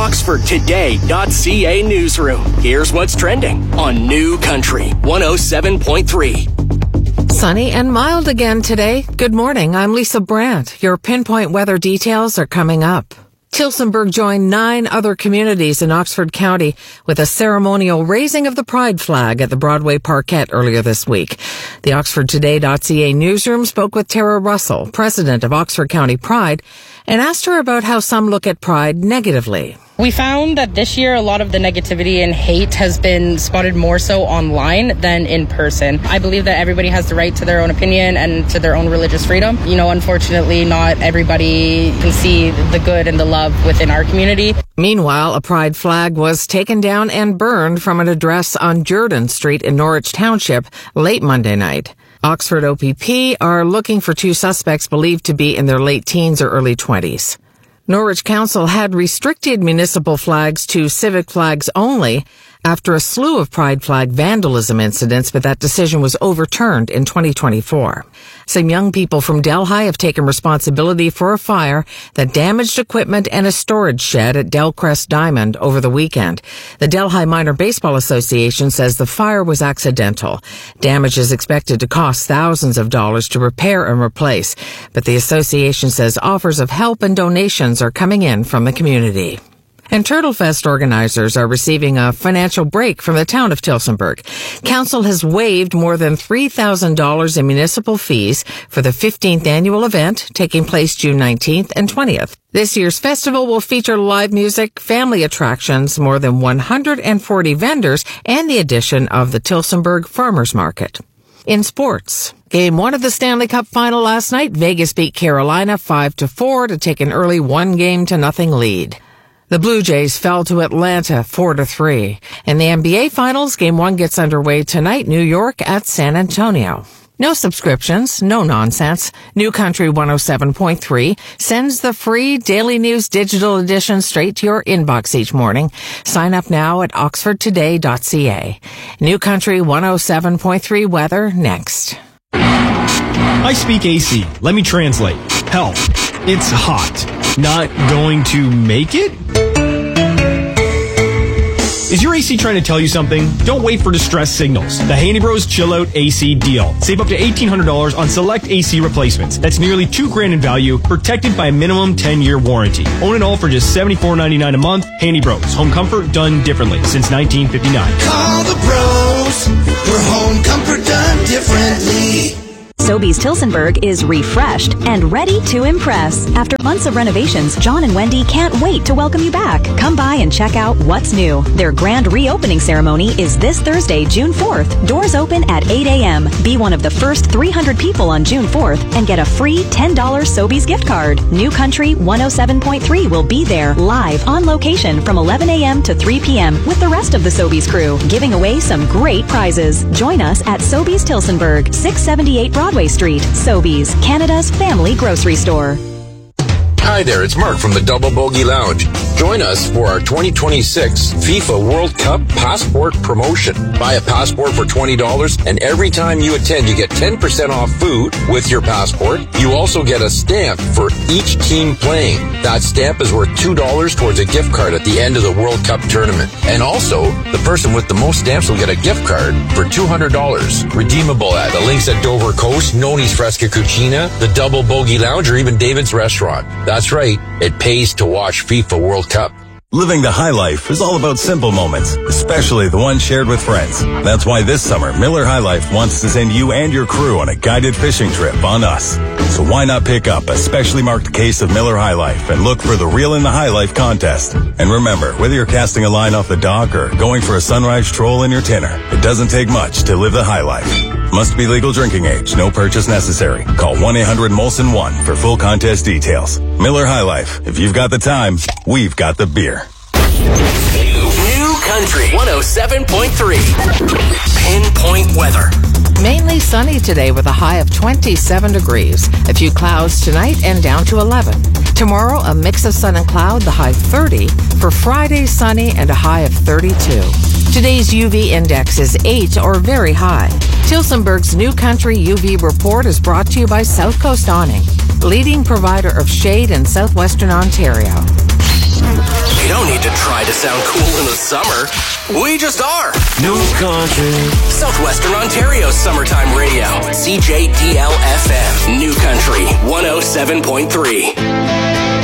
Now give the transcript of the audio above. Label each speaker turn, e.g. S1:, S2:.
S1: OxfordToday.ca newsroom. Here's what's trending on New Country 107.3.
S2: Sunny and mild again today. Good morning. I'm Lisa Brandt. Your pinpoint weather details are coming up. Tillsonburg joined 9 other communities in Oxford County with a ceremonial raising of the pride flag at the Broadway Parkette earlier this week. The OxfordToday.ca newsroom spoke with Tara Russell, president of Oxford County Pride, and asked her about how some look at pride negatively.
S3: We found that this year a lot of the negativity and hate has been spotted more so online than in person. I believe that everybody has the right to their own opinion and to their own religious freedom. You know, unfortunately, not everybody can see the good and the love within our community.
S2: Meanwhile, a pride flag was taken down and burned from an address on Jordan Street in Norwich Township late Monday night. Oxford OPP are looking for 2 suspects believed to be in their late teens or early 20s. Norwich Council had restricted municipal flags to civic flags only after a slew of pride flag vandalism incidents, but that decision was overturned in 2024. Some young people from Delhi have taken responsibility for a fire that damaged equipment and a storage shed at Delcrest Diamond over the weekend. The Delhi Minor Baseball Association says the fire was accidental. Damage is expected to cost thousands of dollars to repair and replace, but the association says offers of help and donations are coming in from the community. And Turtlefest organizers are receiving a financial break from the town of Tillsonburg. Council has waived more than $3,000 in municipal fees for the 15th annual event taking place June 19th and 20th. This year's festival will feature live music, family attractions, more than 140 vendors, and the addition of the Tillsonburg Farmers Market. In sports, Game 1 of the Stanley Cup final last night, Vegas beat Carolina 5-4 to take an early 1-0 lead. The Blue Jays fell to Atlanta 4-3. In the NBA Finals, Game 1 gets underway tonight, New York at San Antonio. No subscriptions, no nonsense. New Country 107.3 sends the free Daily News digital edition straight to your inbox each morning. Sign up now at oxfordtoday.ca. New Country 107.3 weather next.
S4: I speak AC. Let me translate. Help. It's hot. Not going to make it? Is your AC trying to tell you something? Don't wait for distress signals. The Haney Bros Chill Out AC deal. Save up to $1,800 on select AC replacements. That's nearly $2,000 in value, protected by a minimum 10-year warranty. Own it all for just $74.99 a month. Haney Bros. Home comfort done differently since 1959.
S5: Call the pros for home comfort done differently.
S6: Sobeys Tillsonburg is refreshed and ready to impress. After months of renovations, John and Wendy can't wait to welcome you back. Come by and check out what's new. Their grand reopening ceremony is this Thursday, June 4th. Doors open at 8 a.m. Be one of the first 300 people on June 4th and get a free $10 Sobeys gift card. New Country 107.3 will be there live on location from 11 a.m. to 3 p.m. with the rest of the Sobeys crew, giving away some great prizes. Join us at Sobeys Tillsonburg, 678 Broadway Street. Sobeys, Canada's family grocery store.
S7: Hi there, it's Mark from the Double Bogey Lounge. Join us for our 2026 FIFA World Cup Passport promotion. Buy a passport for $20, and every time you attend, you get 10% off food with your passport. You also get a stamp for each team playing. That stamp is worth $2 towards a gift card at the end of the World Cup tournament. And also, the person with the most stamps will get a gift card for $200. Redeemable at the links at Dover Coast, Noni's Fresca Cucina, the Double Bogey Lounge, or even David's Restaurant. That's right, it pays to watch FIFA World Cup.
S8: Living the high life is all about simple moments, especially the ones shared with friends. That's why this summer, Miller High Life wants to send you and your crew on a guided fishing trip on us. So why not pick up a specially marked case of Miller High Life and look for the Reel in the High Life contest. And remember, whether you're casting a line off the dock or going for a sunrise stroll in your tinner, it doesn't take much to live the high life. Must be legal drinking age. No purchase necessary. Call 1-800-MOLSON-1 for full contest details. Miller High Life. If you've got the time, we've got the beer.
S1: New Country 107.3. Pinpoint weather.
S2: Mainly sunny today with a high of 27 degrees. A few clouds tonight and down to 11. Tomorrow, a mix of sun and cloud, the high 30. For Friday, sunny and a high of 32. Today's UV index is 8 or very high. Tillsonburg's New Country UV report is brought to you by South Coast Awning, leading provider of shade in southwestern Ontario.
S1: don't need to try to sound cool in the summer. We just are.
S5: New country.
S1: Southwestern Ontario's summertime radio. CJDL FM. New Country 107.3.